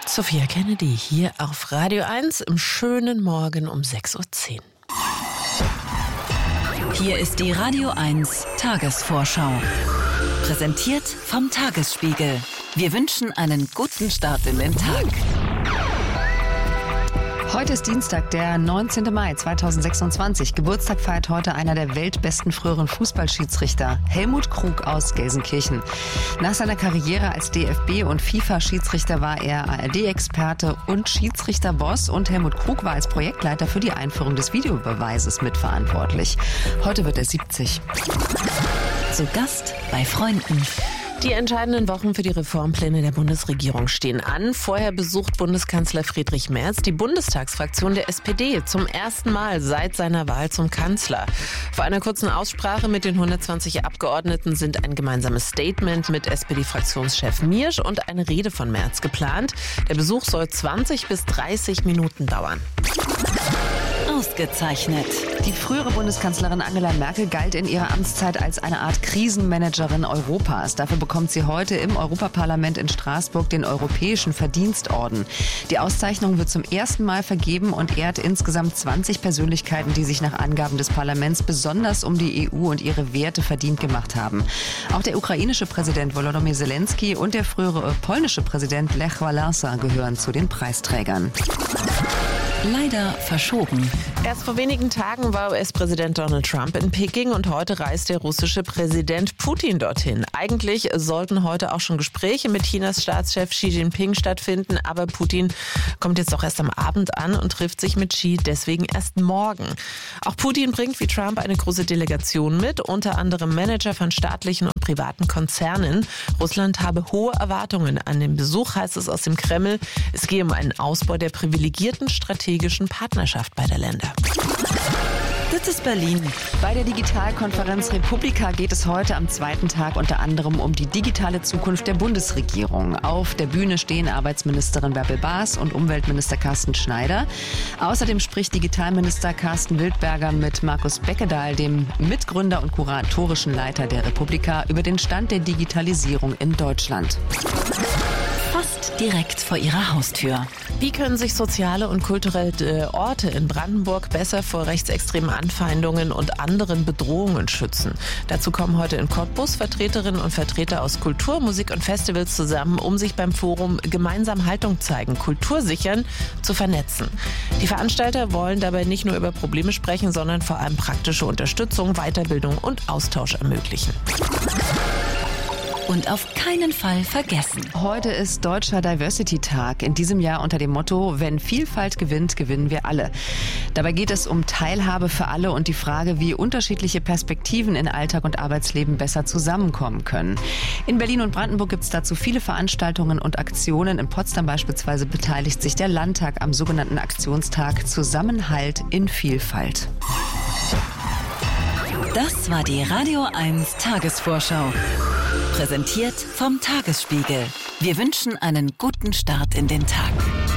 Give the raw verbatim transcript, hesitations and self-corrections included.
Sophia Kennedy hier auf Radio eins im schönen Morgen um sechs Uhr zehn. Hier ist die Radio eins Tagesvorschau. Präsentiert vom Tagesspiegel. Wir wünschen einen guten Start in den Tag. Heute ist Dienstag, der neunzehnten Mai zweitausendsechsundzwanzig. Geburtstag feiert heute einer der weltbesten früheren Fußballschiedsrichter, Helmut Krug aus Gelsenkirchen. Nach seiner Karriere als D F B- und FIFA-Schiedsrichter war er A R D-Experte und Schiedsrichterboss, und Helmut Krug war als Projektleiter für die Einführung des Videobeweises mitverantwortlich. Heute wird er siebzig. Zu Gast bei Freunden. Die entscheidenden Wochen für die Reformpläne der Bundesregierung stehen an. Vorher besucht Bundeskanzler Friedrich Merz die Bundestagsfraktion der S P D zum ersten Mal seit seiner Wahl zum Kanzler. Vor einer kurzen Aussprache mit den hundertzwanzig Abgeordneten sind ein gemeinsames Statement mit S P D-Fraktionschef Miersch und eine Rede von Merz geplant. Der Besuch soll zwanzig bis dreißig Minuten dauern. Ausgezeichnet. Die frühere Bundeskanzlerin Angela Merkel galt in ihrer Amtszeit als eine Art Krisenmanagerin Europas. Dafür bekommt sie heute im Europaparlament in Straßburg den Europäischen Verdienstorden. Die Auszeichnung wird zum ersten Mal vergeben und ehrt insgesamt zwanzig Persönlichkeiten, die sich nach Angaben des Parlaments besonders um die E U und ihre Werte verdient gemacht haben. Auch der ukrainische Präsident Volodymyr Zelensky und der frühere polnische Präsident Lech Wałęsa gehören zu den Preisträgern. Leider verschoben. Erst vor wenigen Tagen war U S-Präsident Donald Trump in Peking und heute reist der russische Präsident Putin dorthin. Eigentlich sollten heute auch schon Gespräche mit Chinas Staatschef Xi Jinping stattfinden, aber Putin kommt jetzt doch erst am Abend an und trifft sich mit Xi deswegen erst morgen. Auch Putin bringt wie Trump eine große Delegation mit, unter anderem Manager von staatlichen und privaten Konzernen. Russland habe hohe Erwartungen an den Besuch, heißt es aus dem Kreml. Es gehe um einen Ausbau der privilegierten strategischen Partnerschaft beider Länder. Das ist Berlin. Bei der Digitalkonferenz Republika geht es heute am zweiten Tag unter anderem um die digitale Zukunft der Bundesregierung. Auf der Bühne stehen Arbeitsministerin Bärbel Baas und Umweltminister Carsten Schneider. Außerdem spricht Digitalminister Carsten Wildberger mit Markus Beckedahl, dem Mitgründer und kuratorischen Leiter der Republika, über den Stand der Digitalisierung in Deutschland. Fast direkt vor ihrer Haustür. Wie können sich soziale und kulturelle Orte in Brandenburg besser vor rechtsextremen Anfeindungen und anderen Bedrohungen schützen? Dazu kommen heute in Cottbus Vertreterinnen und Vertreter aus Kultur, Musik und Festivals zusammen, um sich beim Forum Gemeinsam Haltung zeigen, Kultur sichern zu vernetzen. Die Veranstalter wollen dabei nicht nur über Probleme sprechen, sondern vor allem praktische Unterstützung, Weiterbildung und Austausch ermöglichen. Und auf keinen Fall vergessen. Heute ist Deutscher Diversity-Tag. In diesem Jahr unter dem Motto: Wenn Vielfalt gewinnt, gewinnen wir alle. Dabei geht es um Teilhabe für alle und die Frage, wie unterschiedliche Perspektiven in Alltag und Arbeitsleben besser zusammenkommen können. In Berlin und Brandenburg gibt es dazu viele Veranstaltungen und Aktionen. In Potsdam beispielsweise beteiligt sich der Landtag am sogenannten Aktionstag Zusammenhalt in Vielfalt. Das war die Radio eins Tagesvorschau. Präsentiert vom Tagesspiegel. Wir wünschen einen guten Start in den Tag.